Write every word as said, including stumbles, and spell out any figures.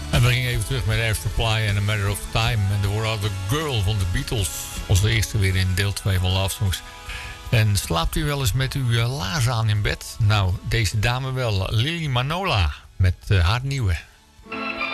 En we gingen even terug met Air Supply en A Matter of Time. En er wordt The Girl van de Beatles als de eerste weer in deel twee van Love Songs. En slaapt u wel eens met uw uh, laars aan in bed? Nou, deze dame wel. Lily Manola met uh, haar nieuwe.